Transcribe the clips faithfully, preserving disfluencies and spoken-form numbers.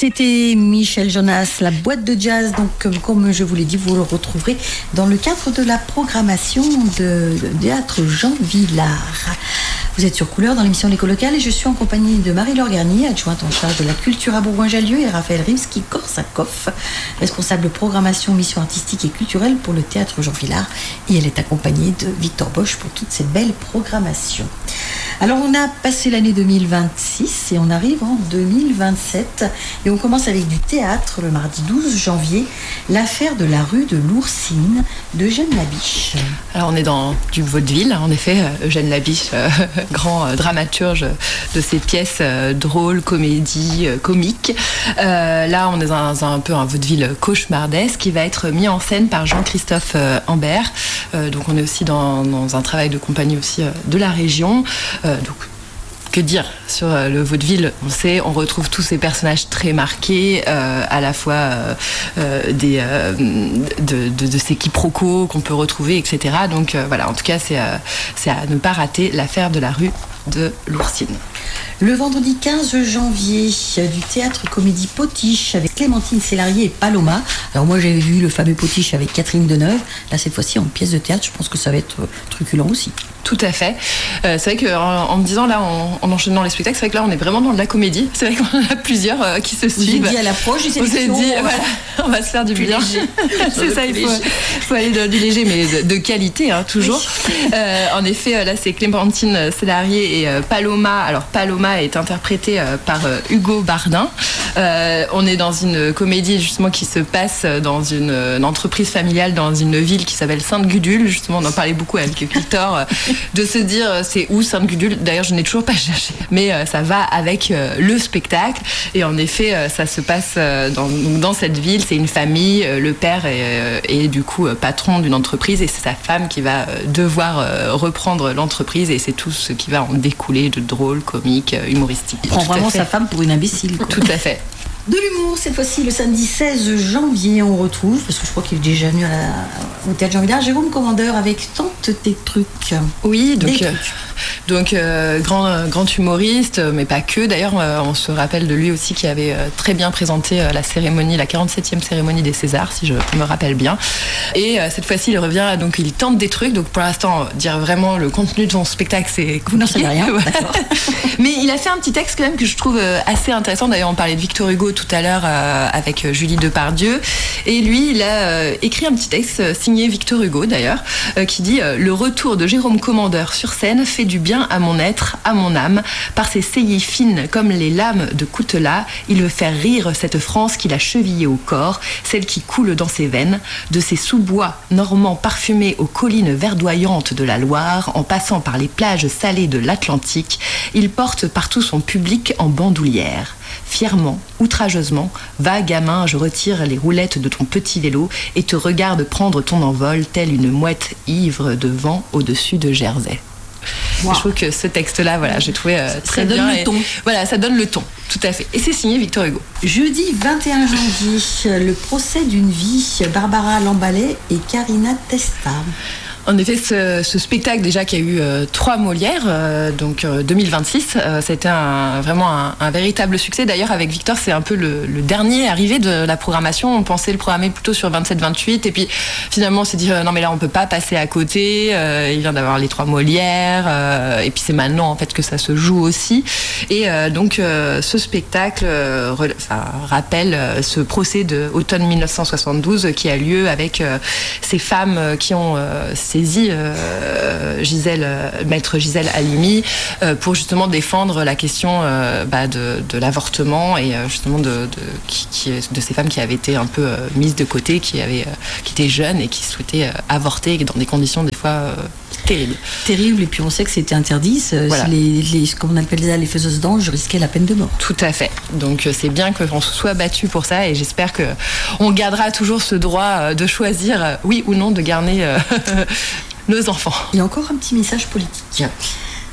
C'était Michel Jonas, la boîte de jazz. Donc, comme je vous l'ai dit, vous le retrouverez dans le cadre de la programmation de, de théâtre Jean Vilar. Vous êtes sur Couleur dans l'émission L'Écho locale et je suis en compagnie de Marie-Laure Garnier, adjointe en charge de la culture à Bourgoin-Jallieu, et Raphaël Rimski-Korsakoff, responsable de programmation, mission artistique et culturelle pour le théâtre Jean Vilar. Et elle est accompagnée de Victor Bosch pour toute cette belle programmation. Alors, on a passé l'année deux mille vingt-six et on arrive en deux mille vingt-sept. Et on commence avec du théâtre le mardi douze janvier, l'affaire de la rue de l'Oursine d'Eugène Labiche. Alors, on est dans du vaudeville, en effet. Eugène Labiche, euh, grand euh, dramaturge de ces pièces euh, drôles, comédies, euh, comiques. Euh, là, on est dans un, un peu un vaudeville cauchemardesque qui va être mis en scène par Jean-Christophe euh, Ambert. Euh, donc, on est aussi dans, dans un travail de compagnie aussi euh, de la région. Euh, donc, que dire sur euh, le vaudeville? On sait, on retrouve tous ces personnages très marqués, euh, à la fois euh, euh, des, euh, de, de, de ces quiproquos qu'on peut retrouver, et cetera. Donc euh, voilà, en tout cas, c'est, euh, c'est à ne pas rater l'affaire de la rue de l'Oursine. Le vendredi quinze janvier, du théâtre comédie Potiche avec Clémentine Célarier et Paloma. Alors moi j'avais vu le fameux Potiche avec Catherine Deneuve. Là cette fois-ci en pièce de théâtre, je pense que ça va être truculent aussi. Tout à fait. Euh, c'est vrai qu'en en me disant là, en, en enchaînant les spectacles, c'est vrai que là on est vraiment dans de la comédie. C'est vrai qu'on a plusieurs euh, qui se suivent. Vous dit à l'approche, on s'est dit, voilà, on va se faire du bien. C'est ça, il faut, faut aller dans du léger, mais de, de qualité, hein, toujours. Oui. Euh, en effet, là c'est Clémentine Célarier et euh, Paloma. Alors Paloma est interprétée euh, par euh, Hugo Bardin. Euh, on est dans une comédie justement qui se passe dans une, une entreprise familiale dans une ville qui s'appelle Sainte-Gudule. Justement, on en parlait beaucoup avec Victor, euh, de se dire c'est où Sainte-Gudule. D'ailleurs, je n'ai toujours pas cherché, mais euh, ça va avec euh, le spectacle. Et en effet, euh, ça se passe euh, dans, dans cette ville. C'est une famille. Euh, le père est, euh, est du coup euh, patron d'une entreprise et c'est sa femme qui va euh, devoir euh, reprendre l'entreprise et c'est tout ce qui va en découler de drôle, comique, euh, humoristique. Il prend vraiment sa femme pour une imbécile, quoi. Tout à fait. De l'humour, cette fois-ci, le samedi seize janvier, on retrouve, parce que je crois qu'il est déjà venu à la, au théâtre Jean Vilar, Jérôme Commandeur avec Tente tes trucs. Oui, donc, Des euh, trucs. donc euh, grand, grand humoriste, mais pas que. D'ailleurs, euh, on se rappelle de lui aussi qui avait euh, très bien présenté euh, la cérémonie, la quarante-septième cérémonie des Césars, si je me rappelle bien. Et euh, cette fois-ci, il revient, donc il tente des trucs. Donc pour l'instant, dire vraiment le contenu de son spectacle, c'est compliqué. Vous n'en savez rien, d'accord. Mais il a fait un petit texte quand même que je trouve euh, assez intéressant. D'ailleurs, on parlait de Victor Hugo tout à l'heure euh, avec Julie Depardieu. Et lui, il a euh, écrit un petit texte euh, signé Victor Hugo d'ailleurs, euh, qui dit euh, « Le retour de Jérôme Commandeur sur scène fait du bien à mon être, à mon âme. Par ses saillies fines comme les lames de coutelas, il veut faire rire cette France qu'il a chevillée au corps, celle qui coule dans ses veines, de ses sous-bois normands parfumés aux collines verdoyantes de la Loire, en passant par les plages salées de l'Atlantique, il porte partout son public en bandoulière. Fièrement, outrageusement, va gamin, je retire les roulettes de ton petit vélo et te regarde prendre ton envol, telle une mouette ivre de vent au-dessus de Jersey. » Wow. Je trouve que ce texte-là, voilà, j'ai trouvé euh, très ça bien. Donne le ton. Voilà, ça donne le ton, tout à fait. Et c'est signé Victor Hugo. Jeudi vingt et un janvier, le procès d'une vie, Barbara Lamballet et Karina Testa. En effet, ce, ce spectacle déjà qui a eu euh, trois Molières, euh, donc euh, deux mille vingt-six, euh, c'était un, vraiment un, un véritable succès. D'ailleurs, avec Victor, c'est un peu le, le dernier arrivé de la programmation. On pensait le programmer plutôt sur vingt-sept vingt-huit, et puis finalement, on s'est dit euh, non mais là, on peut pas passer à côté. Euh, il vient d'avoir les trois Molières, euh, et puis c'est maintenant en fait que ça se joue aussi. Et euh, donc, euh, ce spectacle euh, re, enfin, rappelle euh, ce procès de automne mille neuf cent soixante-douze qui a lieu avec euh, ces femmes euh, qui ont euh, saisi euh, Gisèle, euh, maître Gisèle Halimi euh, pour justement défendre la question euh, bah, de, de l'avortement et euh, justement de, de, qui, qui, de ces femmes qui avaient été un peu euh, mises de côté, qui, avaient, euh, qui étaient jeunes et qui souhaitaient euh, avorter dans des conditions des fois euh, terribles. Terrible, et puis on sait que c'était interdit. Voilà. Les, les, comme on appelle ça, les faiseuses d'anges risquaient la peine de mort. Tout à fait. Donc c'est bien qu'on se soit battu pour ça et j'espère qu'on gardera toujours ce droit de choisir, oui ou non, de garder euh, nos enfants. Il y a encore un petit message politique.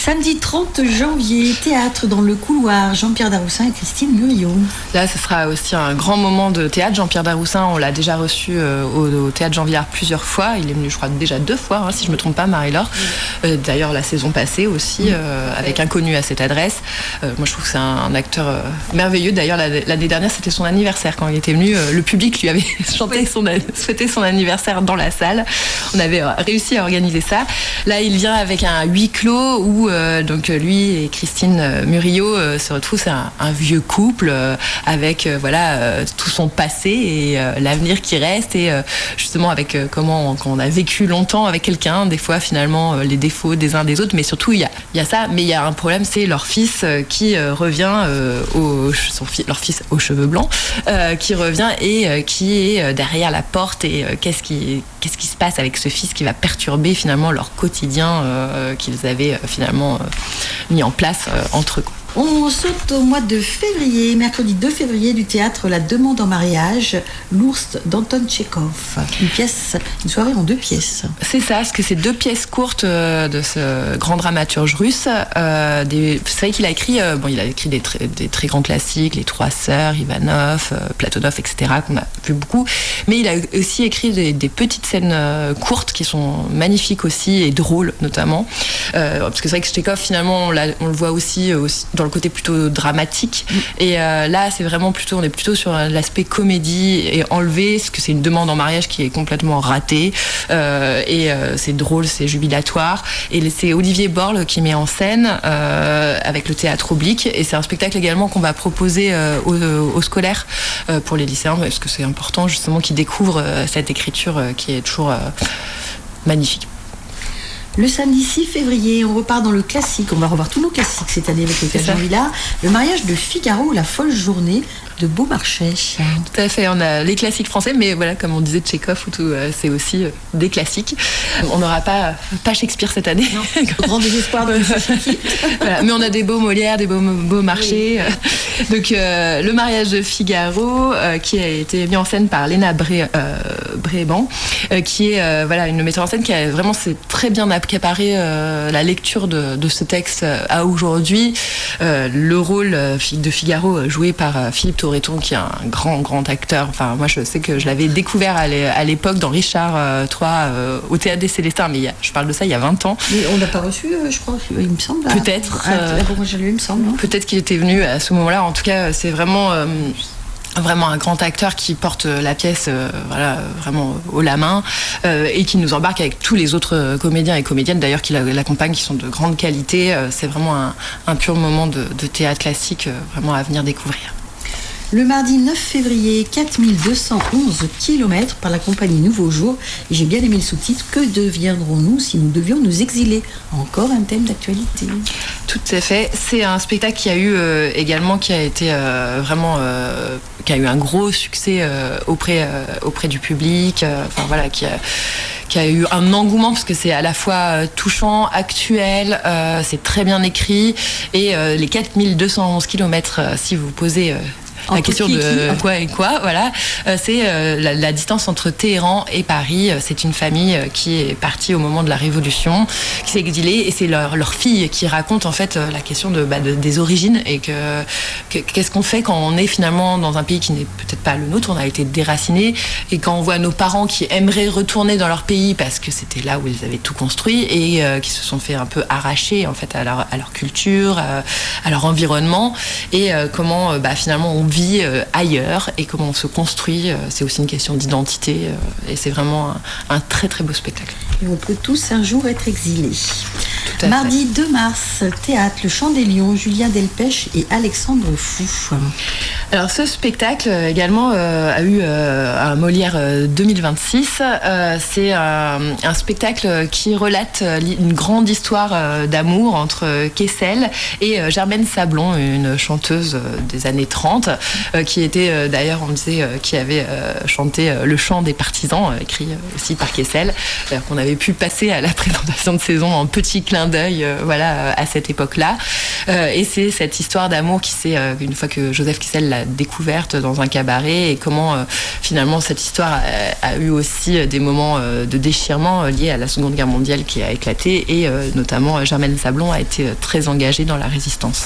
Samedi trente janvier, théâtre dans le couloir, Jean-Pierre Daroussin et Christine Muriot. Là, ce sera aussi un grand moment de théâtre. Jean-Pierre Daroussin, on l'a déjà reçu euh, au, au théâtre Jean Vilar plusieurs fois. Il est venu, je crois, déjà deux fois, hein, si je ne me trompe pas, Marie-Laure. Euh, d'ailleurs, la saison passée aussi, euh, avec Inconnu à cette adresse. Euh, moi, je trouve que c'est un, un acteur euh, merveilleux. D'ailleurs, l'année dernière, c'était son anniversaire quand il était venu. Euh, le public lui avait chanté son, souhaité son anniversaire dans la salle. On avait réussi à organiser ça. Là, il vient avec un huis clos où euh, donc lui et Christine Muriot euh, se retrouvent. C'est un, un vieux couple euh, avec euh, voilà euh, tout son passé et euh, l'avenir qui reste et euh, justement avec euh, comment on, quand on a vécu longtemps avec quelqu'un, des fois finalement euh, les défauts des uns des autres, mais surtout il y a, il y a ça, mais il y a un problème, c'est leur fils euh, qui euh, revient euh, au, son fi, leur fils aux cheveux blancs euh, qui revient et euh, qui est euh, derrière la porte et euh, qu'est-ce qui qu'est-ce qui se passe avec ce fils qui va perturber finalement leur quotidien euh, qu'ils avaient euh, finalement euh, mis en place euh, entre eux. On saute au mois de février, mercredi deux février, du théâtre La Demande en mariage, l'ours d'Anton Tchekhov. Une pièce, une soirée en deux pièces. C'est ça, parce que c'est deux pièces courtes euh, de ce grand dramaturge russe. Euh, des, c'est vrai qu'il a écrit, euh, bon, il a écrit des, très, des très grands classiques, Les Trois Sœurs, Ivanov, euh, Platonov, et cetera, qu'on a vu beaucoup. Mais il a aussi écrit des, des petites scènes euh, courtes qui sont magnifiques aussi et drôles notamment. Euh, parce que c'est vrai que Tchekhov, finalement, on, on le voit aussi, euh, aussi dans le côté plutôt dramatique mmh. et euh, là c'est vraiment plutôt on est plutôt sur l'aspect comédie et enlevé parce que c'est une demande en mariage qui est complètement ratée euh, et euh, c'est drôle, c'est jubilatoire et c'est Olivier Borle qui met en scène euh, avec le théâtre oblique et c'est un spectacle également qu'on va proposer euh, aux, aux scolaires euh, pour les lycéens parce que c'est important justement qu'ils découvrent euh, cette écriture euh, qui est toujours euh, magnifique. Le samedi six février, on repart dans le classique. On va revoir tous nos classiques cette année avec le théâtre Jean Vilar. Le mariage de Figaro, La folle journée de Beaumarchais. Tout à fait, on a les classiques français, mais voilà, comme on disait Tchekhov ou tout, euh, c'est aussi euh, des classiques. On n'aura pas, pas Shakespeare cette année. Non, grand désespoir de voilà, mais on a des beaux Molières, des beaux Beaumarchais. Oui. Donc euh, le mariage de Figaro, euh, qui a été mis en scène par Léna Bré, euh, Bréban, euh, qui est euh, voilà, une metteur en scène qui a vraiment c'est très bien accaparé euh, la lecture de, de ce texte à aujourd'hui. Euh, le rôle de Figaro joué par euh, Philippe Torreton, qui est un grand, grand acteur. Enfin, moi, je sais que je l'avais découvert à l'époque dans Richard euh, trois euh, au Théâtre des Célestins, mais il y a, je parle de ça il y a vingt ans. Mais on l'a pas reçu, euh, je crois, il me semble. Peut-être. Euh, bon, je lui, il me semble. Peut-être qu'il était venu à ce moment-là. En tout cas, c'est vraiment... Euh, vraiment un grand acteur qui porte la pièce euh, voilà, vraiment haut la main euh, et qui nous embarque avec tous les autres comédiens et comédiennes d'ailleurs qui l'accompagnent, qui sont de grande qualité. Euh, c'est vraiment un, un pur moment de, de théâtre classique euh, vraiment à venir découvrir. Le mardi neuf février, quatre mille deux cent onze kilomètres par la compagnie Nouveau Jour. Et j'ai bien aimé le sous-titre. Que deviendrons-nous si nous devions nous exiler? Encore un thème d'actualité. Tout à fait. C'est un spectacle qui a eu euh, également, qui a été euh, vraiment, euh, qui a eu un gros succès euh, auprès, euh, auprès du public. Euh, enfin voilà, qui a qui a eu un engouement parce que c'est à la fois touchant, actuel, euh, c'est très bien écrit et euh, les quatre mille deux cent onze kilomètres, euh, si vous posez... Euh, la entre question qui, de qui quoi et quoi, voilà. Euh, c'est euh, la, la distance entre Téhéran et Paris. C'est une famille qui est partie au moment de la Révolution, qui s'est exilée, et c'est leur, leur fille qui raconte en fait la question de, bah, de, des origines et que, que qu'est-ce qu'on fait quand on est finalement dans un pays qui n'est peut-être pas le nôtre, on a été déracinés, et quand on voit nos parents qui aimeraient retourner dans leur pays parce que c'était là où ils avaient tout construit et euh, qui se sont fait un peu arracher en fait à leur, à leur culture, à, à leur environnement, et euh, comment euh, bah, finalement on vit euh, ailleurs et comment on se construit. Euh, c'est aussi une question d'identité euh, et c'est vraiment un, un très très beau spectacle. Et on peut tous un jour être exilés. Mardi deux mars, théâtre Le Chant des Lions, Julien Delpech et Alexandre Fou. Alors ce spectacle également euh, a eu euh, un Molière euh, deux mille vingt-six. Euh, c'est euh, un spectacle qui relate une grande histoire euh, d'amour entre Kessel et euh, Germaine Sablon, une chanteuse euh, des années trente, euh, qui était euh, d'ailleurs, on disait, euh, qui avait euh, chanté euh, Le Chant des Partisans, euh, écrit euh, aussi par Kessel, euh, qu'on avait pu passer à la présentation de saison en petit clin d'œil d'œil euh, voilà, à cette époque-là. Euh, et c'est cette histoire d'amour qui s'est, euh, une fois que Joseph Kissel l'a découverte dans un cabaret, et comment euh, finalement cette histoire a, a eu aussi des moments euh, de déchirement euh, liés à la Seconde Guerre mondiale qui a éclaté, et euh, notamment Germaine Sablon a été très engagée dans la résistance.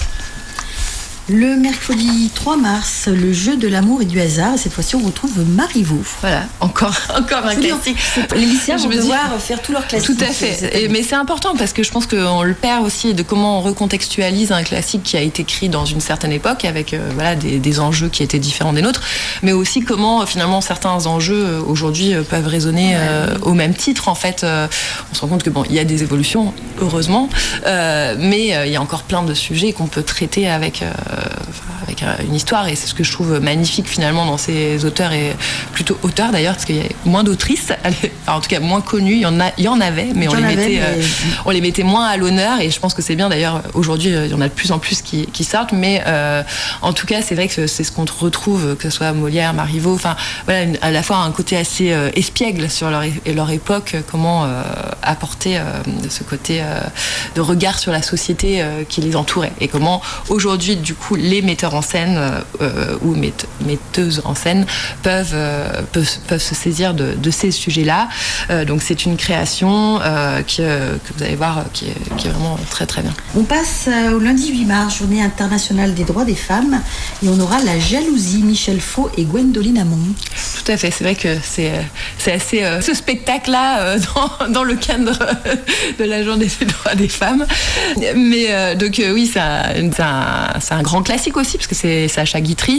Le mercredi trois mars, le jeu de l'amour et du hasard. Cette fois-ci, on retrouve Marivaux. Voilà, encore, encore un classique. Les lycéens vont devoir faire tout leur classique. Tout à fait. Et, mais c'est important parce que je pense qu'on le perd aussi de comment on recontextualise un classique qui a été écrit dans une certaine époque avec euh, voilà, des, des enjeux qui étaient différents des nôtres, mais aussi comment euh, finalement certains enjeux euh, aujourd'hui euh, peuvent résonner euh, ouais. au même titre. En fait, euh, on se rend compte que bon, il y a des évolutions, heureusement, euh, mais euh, il y a encore plein de sujets qu'on peut traiter avec. Euh, avec une histoire, et c'est ce que je trouve magnifique finalement dans ces auteurs, et plutôt auteurs d'ailleurs, parce qu'il y a moins d'autrices, enfin, en tout cas moins connues, il y en, a, il y en avait, mais, on les, avait, mettait, mais... Euh, on les mettait moins à l'honneur, et je pense que c'est bien d'ailleurs, aujourd'hui il y en a de plus en plus qui, qui sortent, mais euh, en tout cas c'est vrai que c'est ce qu'on retrouve, que ce soit Molière, Marivaux, enfin voilà, une, à la fois un côté assez euh, espiègle sur leur, leur époque, comment euh, apporter euh, ce côté euh, de regard sur la société euh, qui les entourait, et comment aujourd'hui du coup les metteurs en scène euh, ou mette- metteuses en scène peuvent, euh, peuvent, peuvent se saisir de, de ces sujets-là. Euh, donc c'est une création euh, qui, euh, que vous allez voir qui est, qui est vraiment très très bien. On passe au lundi huit mars, journée internationale des droits des femmes, et on aura La Jalousie, Michel Faux et Gwendoline Amon. Tout à fait, c'est vrai que c'est, c'est assez euh, ce spectacle-là euh, dans, dans le cadre de la journée des droits des femmes. Mais euh, donc euh, oui, c'est un, c'est, un, c'est un grand classique aussi, parce que c'est Sacha Guitry,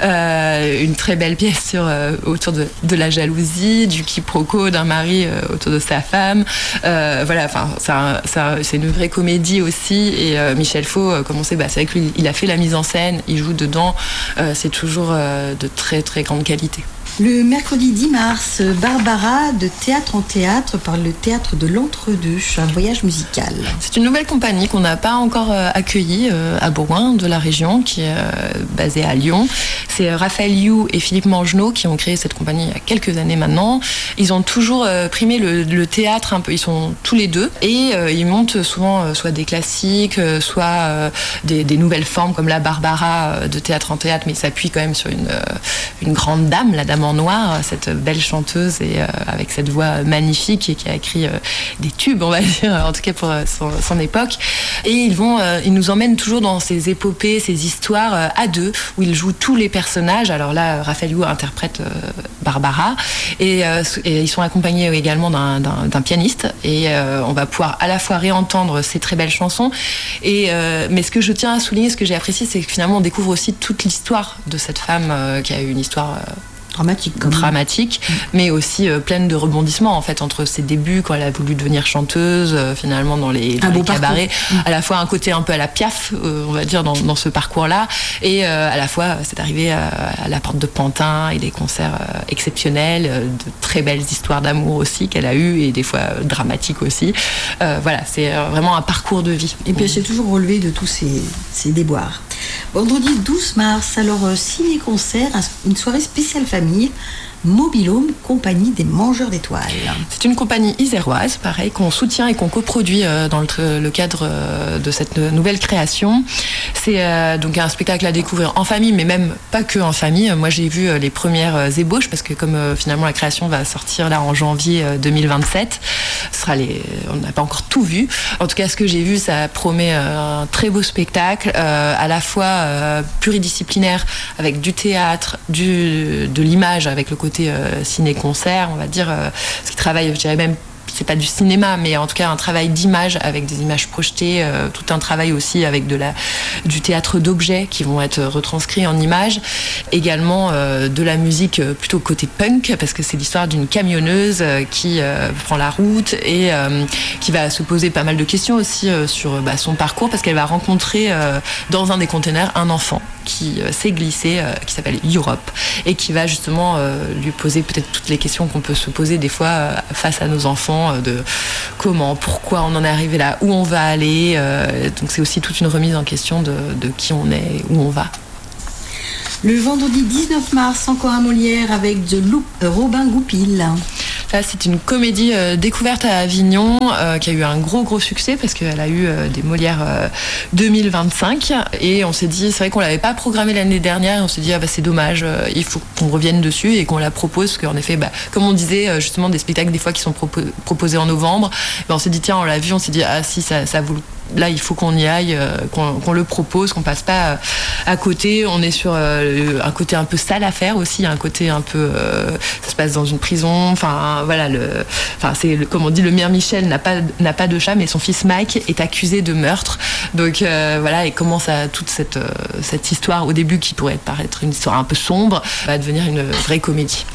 euh, une très belle pièce sur, euh, autour de, de la jalousie, du quiproquo d'un mari euh, autour de sa femme. Euh, voilà, enfin, c'est, un, c'est, un, c'est une vraie comédie aussi. Et euh, Michel Faux, euh, comme on sait, bah, c'est vrai que lui, il a fait la mise en scène, il joue dedans. Euh, c'est toujours euh, de très très grande qualité. Le mercredi dix mars, Barbara, de Théâtre en Théâtre, par le Théâtre de l'Entre-deux, un voyage musical. C'est une nouvelle compagnie qu'on n'a pas encore euh, accueillie euh, à Bourgoin, de la région, qui est euh, basée à Lyon. C'est Raphaël You et Philippe Mangenot qui ont créé cette compagnie il y a quelques années maintenant. Ils ont toujours euh, primé le, le théâtre un peu, ils sont tous les deux, et euh, ils montent souvent euh, soit des classiques, euh, soit euh, des, des nouvelles formes comme la Barbara euh, de Théâtre en Théâtre, mais ils s'appuient quand même sur une, euh, une grande dame, la dame en noir, cette belle chanteuse, et euh, avec cette voix magnifique, et qui a écrit euh, des tubes, on va dire, en tout cas pour euh, son, son époque. Et ils vont, euh, ils nous emmènent toujours dans ces épopées, ces histoires euh, à deux, où ils jouent tous les personnages. Alors là, Raphaël You interprète euh, Barbara, et, euh, et ils sont accompagnés également d'un, d'un, d'un pianiste, et euh, on va pouvoir à la fois réentendre ces très belles chansons, et, euh, mais ce que je tiens à souligner, ce que j'ai apprécié, c'est que finalement on découvre aussi toute l'histoire de cette femme euh, qui a eu une histoire euh, dramatique, dramatique, mmh. mais aussi euh, pleine de rebondissements en fait, entre ses débuts quand elle a voulu devenir chanteuse, euh, finalement dans les, dans les cabarets, mmh. à la fois un côté un peu à la Piaf, euh, on va dire dans, dans ce parcours-là, et euh, à la fois c'est arrivé à, à la Porte de Pantin, et des concerts euh, exceptionnels, euh, de très belles histoires d'amour aussi qu'elle a eues, et des fois euh, dramatiques aussi. Euh, voilà, c'est euh, vraiment un parcours de vie. Et puis elle s'est toujours relevée de tous ces, ces déboires. Vendredi douze mars, alors euh, ciné-concert, une soirée spéciale famille, Mobilhome, compagnie des Mangeurs d'étoiles. C'est une compagnie iséroise, pareil, qu'on soutient et qu'on coproduit euh, dans le, le cadre euh, de cette nouvelle création. C'est euh, donc un spectacle à découvrir en famille, mais même pas que en famille. Moi, j'ai vu euh, les premières euh, ébauches, parce que comme euh, finalement la création va sortir là en janvier euh, deux mille vingt-sept, ce sera les... on n'a pas encore tout vu. En tout cas, ce que j'ai vu, ça promet euh, un très beau spectacle, euh, à la fois euh, pluridisciplinaire, avec du théâtre, du, de l'image, avec le côté Euh, ciné-concert, on va dire, euh, ce qui travaille, je dirais même, c'est pas du cinéma, mais en tout cas un travail d'image, avec des images projetées, euh, tout un travail aussi avec de la, du théâtre d'objets qui vont être retranscrits en images. Également euh, de la musique euh, plutôt côté punk, parce que c'est l'histoire d'une camionneuse euh, qui euh, prend la route, et euh, qui va se poser pas mal de questions aussi euh, sur bah, son parcours, parce qu'elle va rencontrer euh, dans un des containers un enfant qui euh, s'est glissé, euh, qui s'appelle Europe, et qui va justement euh, lui poser peut-être toutes les questions qu'on peut se poser des fois euh, face à nos enfants, euh, de comment, pourquoi on en est arrivé là, où on va aller. Euh, donc c'est aussi toute une remise en question de, de qui on est, où on va. Le vendredi dix-neuf mars, encore un Molière avec The Loop, Robin Goupil. Là, c'est une comédie euh, découverte à Avignon euh, qui a eu un gros gros succès parce qu'elle a eu euh, des Molières euh, deux mille vingt-cinq et on s'est dit, c'est vrai qu'on l'avait pas programmée l'année dernière, et on s'est dit ah bah c'est dommage, euh, il faut qu'on revienne dessus et qu'on la propose, parce qu'en effet, bah, comme on disait euh, justement des spectacles des fois qui sont propo- proposés en novembre, bah, on s'est dit tiens, on l'a vu, on s'est dit ah si ça ça vaut. Là, il faut qu'on y aille, euh, qu'on, qu'on le propose, qu'on passe pas euh, à côté. On est sur euh, un côté un peu sale à faire aussi, un côté un peu, euh, ça se passe dans une prison. Enfin, voilà, le, enfin, c'est le, comme on dit, le maire Michel n'a pas n'a pas de chat, mais son fils Mike est accusé de meurtre. Donc euh, voilà, et comment ça, toute cette euh, cette histoire au début qui pourrait paraître une histoire un peu sombre, va devenir une vraie comédie.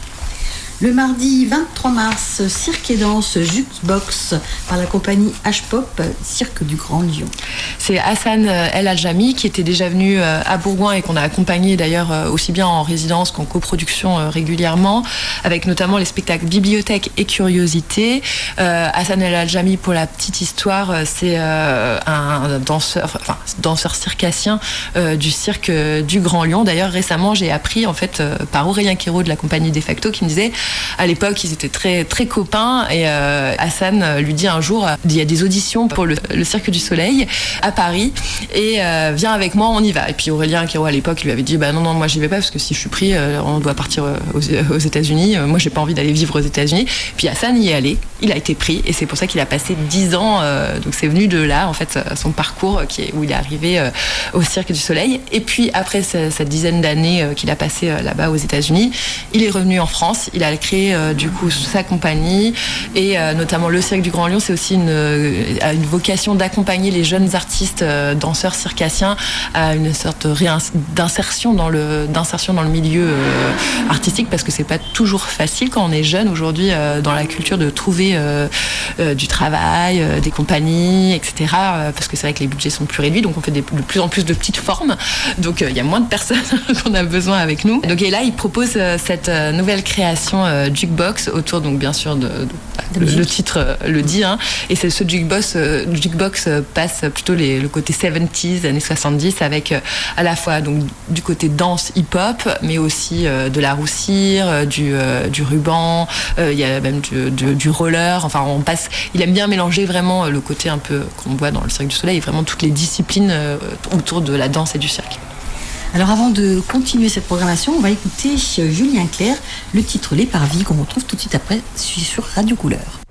Le mardi vingt-trois mars, Cirque et Danse Jukebox par la compagnie H-Pop, Cirque du Grand Lyon. C'est Hassan El Aljami qui était déjà venu à Bourgoin et qu'on a accompagné d'ailleurs aussi bien en résidence qu'en coproduction régulièrement, avec notamment les spectacles Bibliothèque et Curiosité. Euh, Hassan El Aljami, pour la petite histoire, c'est euh, un danseur, enfin danseur circassien euh, du Cirque du Grand Lyon. D'ailleurs, récemment, j'ai appris en fait euh, par Aurélien Quérault de la compagnie De Facto qui me disait à l'époque, ils étaient très, très copains et euh, Hassan lui dit un jour, il y a des auditions pour le, le Cirque du Soleil à Paris et euh, viens avec moi, on y va. Et puis Aurélien Quérault à l'époque lui avait dit, bah non, non, moi j'y vais pas parce que si je suis pris, euh, on doit partir aux, aux États-Unis. Moi, j'ai pas envie d'aller vivre aux États-Unis. Puis Hassan y est allé, il a été pris et c'est pour ça qu'il a passé dix ans. Euh, donc c'est venu de là, en fait, son parcours qui est, où il est arrivé euh, au Cirque du Soleil. Et puis après cette, cette dizaine d'années euh, qu'il a passé euh, là-bas aux États-Unis, il est revenu en France. Il a créé euh, du coup sa compagnie et euh, notamment le Cirque du Grand Lyon, c'est aussi une, euh, une vocation d'accompagner les jeunes artistes euh, danseurs circassiens à une sorte de réins- d'insertion dans le d'insertion dans le milieu euh, artistique, parce que c'est pas toujours facile quand on est jeune aujourd'hui euh, dans la culture de trouver euh, euh, du travail, euh, des compagnies, et cetera. Euh, parce que c'est vrai que les budgets sont plus réduits, donc on fait des, de plus en plus de petites formes, donc il euh, y a moins de personnes qu'on a besoin avec nous. Donc et là, il propose euh, cette euh, nouvelle création euh, jukebox autour, donc bien sûr de, de, de le, le titre euh, le dit, hein, et c'est ce jukebox euh, jukebox euh, passe plutôt les, le côté soixante-dix, années soixante-dix, avec euh, à la fois donc du côté danse hip-hop, mais aussi euh, de la roussire, euh, du, euh, du ruban, il euh, y a même du, du, du roller. Enfin, on passe. Il aime bien mélanger vraiment le côté un peu qu'on voit dans le Cirque du Soleil, et vraiment toutes les disciplines euh, autour de la danse et du cirque. Alors avant de continuer cette programmation, on va écouter Julien Clerc, le titre Les Parvis, qu'on retrouve tout de suite après sur Radio Couleur.